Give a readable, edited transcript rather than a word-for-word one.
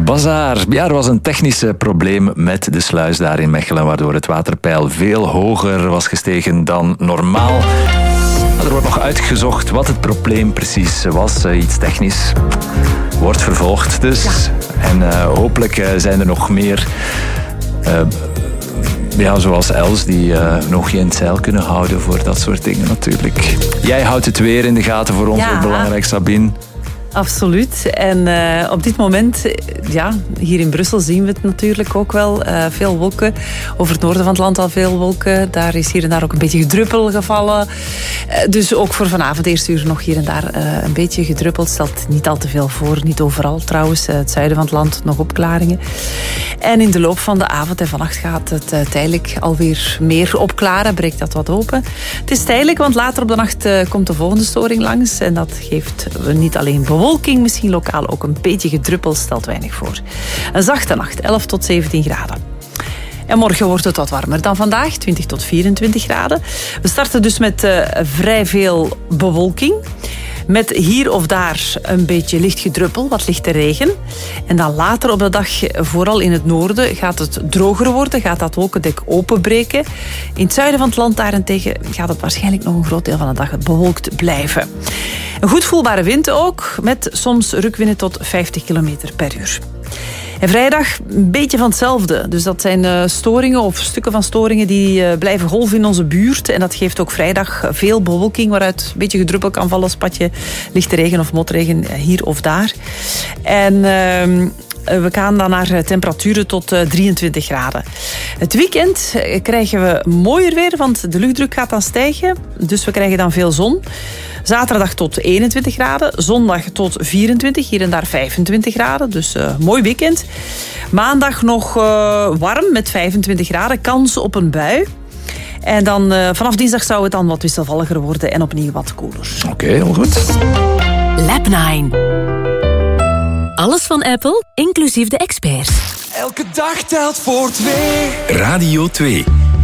Bazaar. Ja, er was een technisch probleem met de sluis daar in Mechelen, waardoor het waterpeil veel hoger was gestegen dan normaal. Er wordt nog uitgezocht wat het probleem precies was. Iets technisch. Wordt vervolgd dus. Ja. En hopelijk zijn er nog meer... zoals Els, die nog geen zeil kunnen houden voor dat soort dingen natuurlijk. Jij houdt het weer in de gaten voor ons, ook belangrijk, Sabine. Absoluut. En op dit moment, hier in Brussel zien we het natuurlijk ook wel. Veel wolken. Over het noorden van het land al veel wolken. Daar is hier en daar ook een beetje gedruppel gevallen. Dus ook voor vanavond eerste uur nog hier en daar een beetje gedruppeld. Stelt niet al te veel voor. Niet overal trouwens. Het zuiden van het land nog opklaringen. En in de loop van de avond en vannacht gaat het tijdelijk alweer meer opklaren. Breekt dat wat open. Het is tijdelijk, want later op de nacht komt de volgende storing langs. En dat geeft niet alleen bewolking, misschien lokaal ook een beetje gedruppel, stelt weinig voor. Een zachte nacht, 11 tot 17 graden. En morgen wordt het wat warmer dan vandaag, 20 tot 24 graden. We starten dus met vrij veel bewolking. Met hier of daar een beetje licht gedruppel, wat lichte regen. En dan later op de dag, vooral in het noorden, gaat het droger worden. Gaat dat wolkendek openbreken. In het zuiden van het land daarentegen gaat het waarschijnlijk nog een groot deel van de dag bewolkt blijven. Een goed voelbare wind ook, met soms rukwinden tot 50 km per uur. En vrijdag een beetje van hetzelfde. Dus dat zijn storingen of stukken van storingen die blijven golven in onze buurt. En dat geeft ook vrijdag veel bewolking, waaruit een beetje gedruppel kan vallen, spatje, lichte regen of motregen hier of daar. En we gaan dan naar temperaturen tot 23 graden. Het weekend krijgen we mooier weer, want de luchtdruk gaat dan stijgen. Dus we krijgen dan veel zon. Zaterdag tot 21 graden. Zondag tot 24. Hier en daar 25 graden. Dus mooi weekend. Maandag nog warm met 25 graden. Kans op een bui. En dan vanaf dinsdag zou het dan wat wisselvalliger worden. En opnieuw wat koeler. Oké, heel goed. Lab 9. Alles van Apple, inclusief de experts. Elke dag telt voor 2. Radio 2.